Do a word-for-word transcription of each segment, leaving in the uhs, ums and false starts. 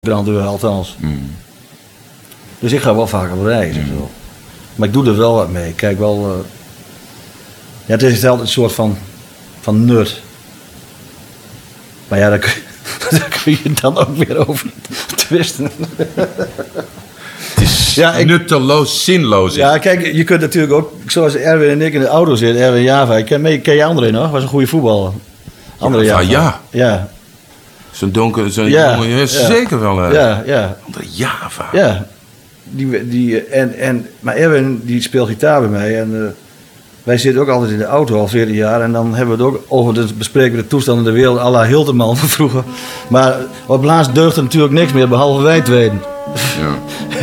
brandweer althans. Mm. Dus ik ga wel vaker op reis en zo. Maar ik doe er wel wat mee. Ik kijk wel... Uh... Ja, het is altijd een soort van, van nut. Maar ja, daar kun, je, daar kun je dan ook weer over twisten. Het is ja, ik, nutteloos, zinloos. Ja, kijk, je kunt natuurlijk ook... Zoals Erwin en ik in de auto zitten. Erwin Java. Ik ken, ken je André nog? Was een goede voetballer. André Java, Java. ja. Ja. Zo'n donker... Zo'n Ja, jongen, ja, ja. zeker wel. Uh, Ja, ja. André Java. Ja. Die, die, en, en, maar Erwin die speelt gitaar bij mij. En uh, wij zitten ook altijd in de auto al veertien jaar. En dan hebben we het ook over de bespreken we de toestand in de wereld à la Hilterman van vroeger. Maar op laatst deugt er natuurlijk niks meer, behalve wij tweeden. Ja.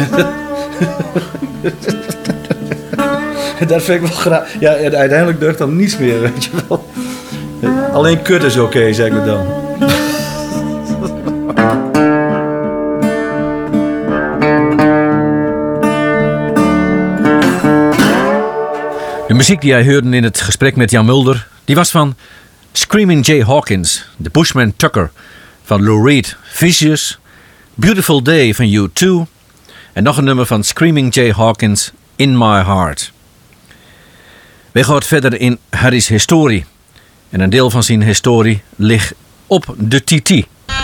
Dat vind ik wel graag. Ja, en uiteindelijk deugt dan niets meer, weet je wel. Alleen kut is oké, okay, zeg ik dan. De muziek die jij hoorde in het gesprek met Jan Mulder, die was van Screaming Jay Hawkins, The Bushman Tucker van Lou Reed, Vicious, Beautiful Day van U twee en nog een nummer van Screaming Jay Hawkins, In My Heart. Wij gaan verder in Harry's historie. En een deel van zijn historie ligt op de T T.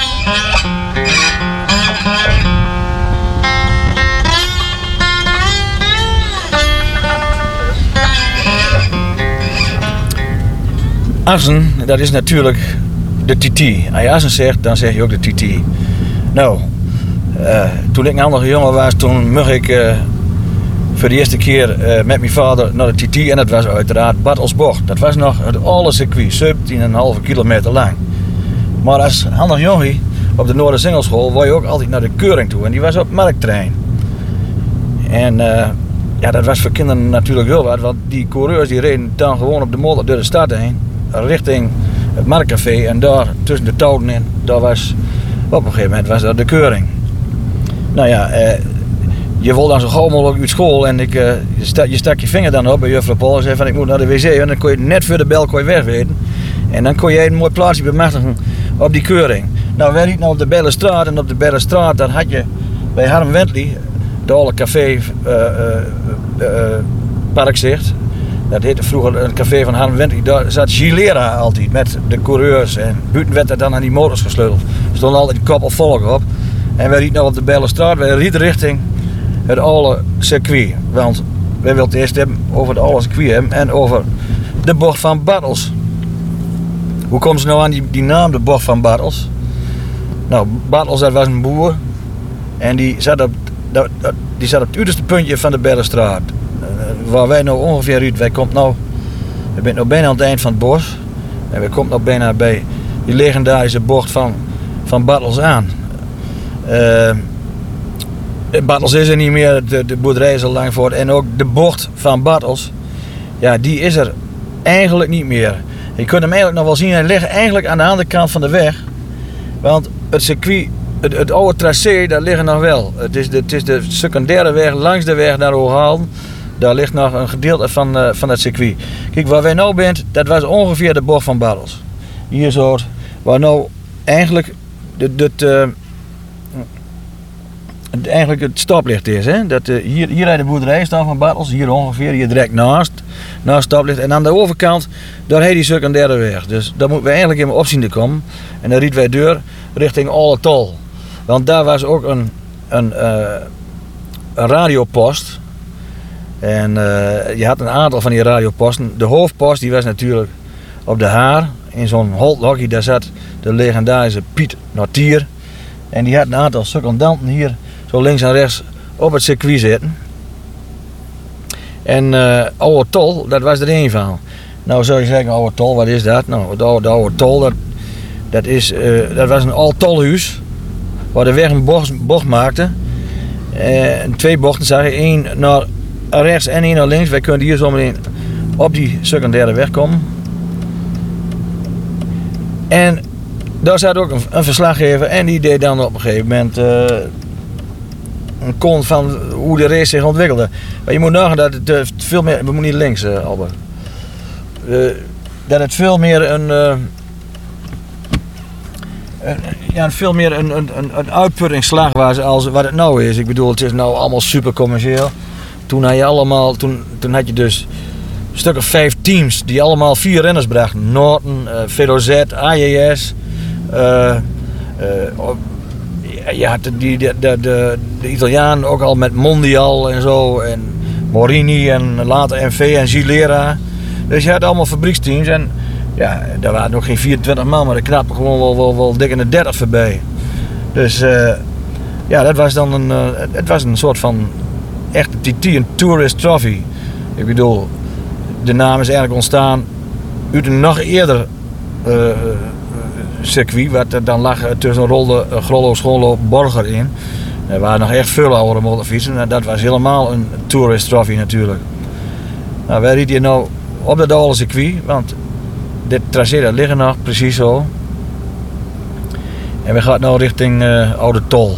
Assen, dat is natuurlijk de T T. Als je Assen zegt, dan zeg je ook de T T. Nou, uh, toen ik een andere jongen was, toen mocht ik uh, voor de eerste keer uh, met mijn vader naar de T T. En dat was uiteraard Bartelsbocht. Dat was nog het alle circuit, zeventien komma vijf kilometer lang. Maar als ander jongen op de Noorderzingelschool wou je ook altijd naar de Keuring toe. En die was op Marktterrein. En uh, ja, dat was voor kinderen natuurlijk heel wat. Want die coureurs die reden dan gewoon op de motor door de stad heen. Richting het Marktcafé en daar tussen de touwen in, daar was op een gegeven moment was dat de Keuring. Nou ja, eh, je wilde dan zo gauw mogelijk uit school en ik, eh, je, stak, je stak je vinger dan op bij juffrouw Paul en zei van ik moet naar de wc en dan kon je net voor de bel kon je wegweten. En dan kon je een mooi plaatsje bemachtigen op die Keuring. Nou, wij liepen nou op de Bellenstraat en op de Bellenstraat daar had je bij Harm Wentley, de oude café uh, uh, uh, Parkzicht. Dat heette vroeger een café van Harm Wentley. Daar zat Gilera altijd met de coureurs. En buiten werd er dan aan die motors gesleuteld. Er stond altijd een koppel volk op. En wij reden nou op de Bellenstraat. Wij reden richting het oude circuit. Want wij wilden het eerst hebben over het oude circuit hebben. En over de bocht van Bartels. Hoe komen ze nou aan die, die naam, de bocht van Bartels? Nou, Bartels dat was een boer. En die zat op, dat, die zat op het uiterste puntje van de Bellenstraat. Waar wij nou ongeveer uit, wij komt nou, we zijn nou bijna aan het eind van het bos. En we komen nou bijna bij die legendarische bocht van, van Bartels aan. Uh, Bartels is er niet meer, de, de boerderij is al lang voort. En ook de bocht van Bartels, ja, die is er eigenlijk niet meer. Je kunt hem eigenlijk nog wel zien, hij ligt eigenlijk aan de andere kant van de weg. Want het circuit, het, het oude tracé, daar liggen nog wel. Het is de, het is de secundaire weg langs de weg naar Ooghalen. Daar ligt nog een gedeelte van, uh, van het circuit. Kijk, waar wij nou bent, dat was ongeveer de bocht van Bartels. Hier zo, waar nou eigenlijk, de, de, de, de, eigenlijk het stoplicht is. Hè? Dat, uh, hier, hier rijdt de boerderij staan van Bartels, hier ongeveer, hier direct naast, naast het stoplicht. En aan de overkant, daar heet die secundaire weg. Dus daar moeten we eigenlijk in opzien te komen. En dan rieten wij deur richting Alle Tol. Want daar was ook een, een, uh, een radiopost. En uh, je had een aantal van die radioposten. De hoofdpost die was natuurlijk op de Haar. In zo'n holthokje, daar zat de legendarische Piet Nortier. En die had een aantal secondanten hier zo links en rechts op het circuit zitten. En uh, Oude Tol, dat was er één van. Nou zou je zeggen, Oude Tol, wat is dat? Nou, de Oude, de oude Tol, dat, dat, is, uh, dat was een oud tolhuis. Waar de weg een bocht, bocht maakte. Uh, twee bochten zag je, één naar rechts en één naar links. Wij kunnen hier zo meteen op die secundaire weg komen. En daar zat ook een, een verslaggever en die deed dan op een gegeven moment uh, een kon van hoe de race zich ontwikkelde. Maar je moet nagaan dat het uh, veel meer, we moeten niet links, uh, Albert. Uh, dat het veel meer een, uh, een ja, veel meer een, een, een uitputtingsslag was als wat het nou is. Ik bedoel, het is nou allemaal super commercieel. Toen had je allemaal, toen, toen had je dus een stuk of vijf teams die allemaal vier renners brachten. Norton, uh, V O Z, A J S. Uh, uh, je had die, de, de, de, de Italiaan ook al met Mondial en zo. En Morini en later M V en Gilera. Dus je had allemaal fabrieksteams. En ja, daar waren nog geen vierentwintig man, maar er knappen gewoon wel, wel, wel dik in de dertig voorbij. Dus uh, ja, dat was dan een, uh, het was een soort van echte T T, een Tourist Trophy. Ik bedoel, de naam is eigenlijk ontstaan uit een nog eerder uh, circuit, wat er dan lag tussen Rolde, uh, Grollo, Schonlo, Borger in. Er waren nog echt veel oudere motorfietsen en dat was helemaal een Tourist Trophy natuurlijk. Nou, wij reden hier nou op dat oude circuit, want dit tracé dat ligt nog precies zo. En we gaan nu richting uh, Oude Tol.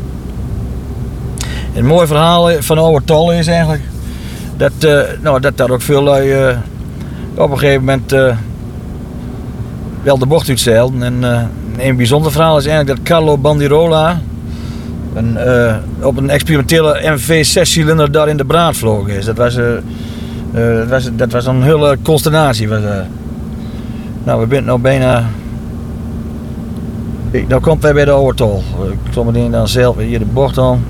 En het mooie verhaal van Oude Tol is eigenlijk dat, uh, nou, dat daar ook veel lui uh, op een gegeven moment uh, wel de bocht uitzeilden. En uh, een bijzonder verhaal is eigenlijk dat Carlo Bandirola een, uh, op een experimentele M V zes cilinder daar in de braad vlogen is. Dat was, uh, uh, dat was, dat was een hele consternatie. Was, uh. Nou, we zijn nu bijna. Nou komt wij bij de Oude Tol. Ik kom meteen dan zelf hier de bocht aan.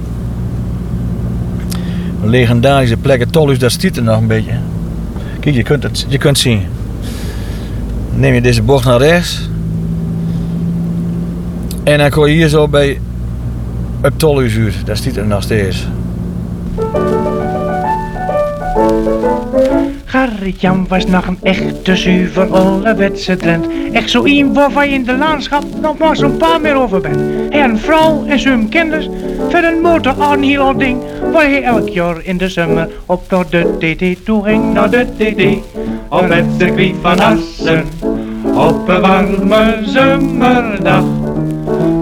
Een legendarische plek. Het tolhuis, dat stiet er nog een beetje. Kijk, je kunt het je kunt zien. Dan neem je deze bocht naar rechts. En dan kom je hier zo bij het tolhuis uit. Dat stiet er nog steeds. Gerrit-Jan was nog een echte zuiver ouderwetse Drent. Echt zo iemand waarvan je in de landschap nog maar zo'n paar meer over bent. Hij had een vrouw en zijn kinders. Voor een motor aan heel oud ding. Waar hij elk jaar in de zomer op naar de D D toe ging. Naar de D D. Op het circuit van Assen. Op een warme zomerdag.